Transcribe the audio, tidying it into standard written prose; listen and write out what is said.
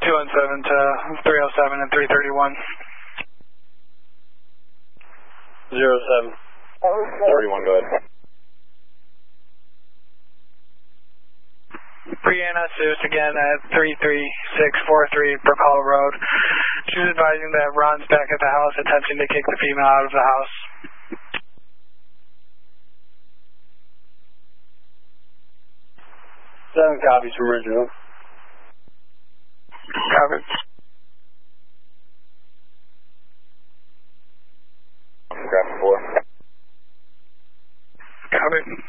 217 to 307 and 331. 07. 31, go ahead. Brianna Seuss again at 33643 Brook Hollow Road. She's advising that Ron's back at the house attempting to kick the female out of the house. 7 copies from original. Covered. Graph 4. Covered.